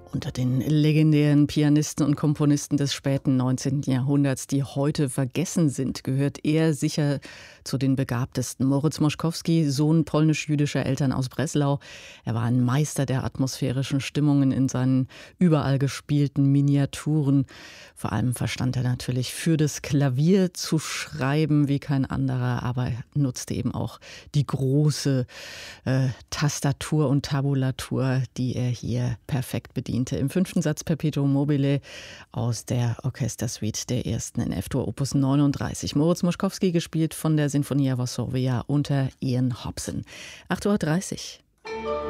Unter den legendären Pianisten und Komponisten des späten 19. Jahrhunderts, die heute vergessen sind, gehört er sicher zu den begabtesten. Moritz Moszkowski, Sohn polnisch-jüdischer Eltern aus Breslau. Er war ein Meister der atmosphärischen Stimmungen in seinen überall gespielten Miniaturen. Vor allem verstand er natürlich für das Klavier zu schreiben wie kein anderer, aber er nutzte eben auch die große Tastatur und Tabulatur, die er hier perfekt bediente. Im 5. Satz Perpetuum mobile aus der Orchestersuite der 1. in F-Dur Opus 39. Moritz Moszkowski, gespielt von der Sinfonia Varsovia unter Ian Hobson. 8:30 Uhr.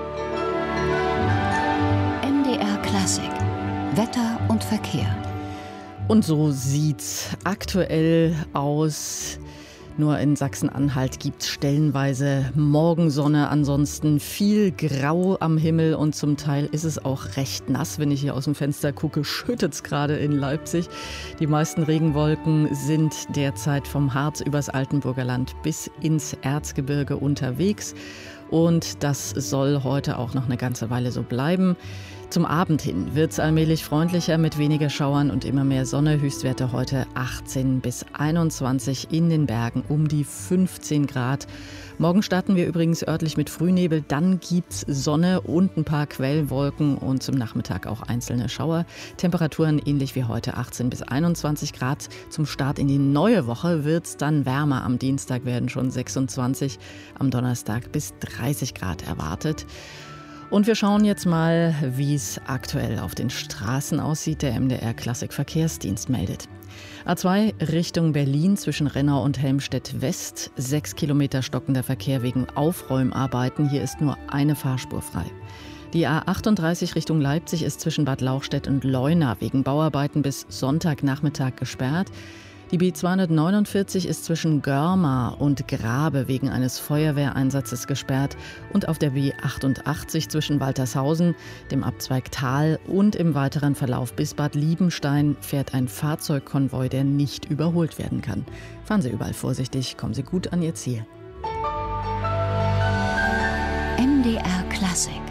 MDR Klassik. Wetter und Verkehr. Und so sieht's aktuell aus. Nur in Sachsen-Anhalt gibt es stellenweise Morgensonne, ansonsten viel Grau am Himmel und zum Teil ist es auch recht nass. Wenn ich hier aus dem Fenster gucke, schüttet es gerade in Leipzig. Die meisten Regenwolken sind derzeit vom Harz übers Altenburger Land bis ins Erzgebirge unterwegs. Und das soll heute auch noch eine ganze Weile so bleiben. Zum Abend hin wird es allmählich freundlicher mit weniger Schauern und immer mehr Sonne. Höchstwerte heute 18 bis 21, in den Bergen um die 15 Grad. Morgen starten wir übrigens örtlich mit Frühnebel, dann gibt's Sonne und ein paar Quellwolken und zum Nachmittag auch einzelne Schauer. Temperaturen ähnlich wie heute 18 bis 21 Grad. Zum Start in die neue Woche wird's dann wärmer. Am Dienstag werden schon 26, am Donnerstag bis 30 Grad erwartet. Und wir schauen jetzt mal, wie es aktuell auf den Straßen aussieht. Der MDR Klassik Verkehrsdienst meldet. A2 Richtung Berlin zwischen Rennau und Helmstedt West. 6 Kilometer stockender Verkehr wegen Aufräumarbeiten. Hier ist nur eine Fahrspur frei. Die A38 Richtung Leipzig ist zwischen Bad Lauchstädt und Leuna wegen Bauarbeiten bis Sonntagnachmittag gesperrt. Die B249 ist zwischen Görma und Grabe wegen eines Feuerwehreinsatzes gesperrt und auf der B88 zwischen Waltershausen, dem Abzweig Tal und im weiteren Verlauf bis Bad Liebenstein fährt ein Fahrzeugkonvoi, der nicht überholt werden kann. Fahren Sie überall vorsichtig, kommen Sie gut an Ihr Ziel. MDR Klassik.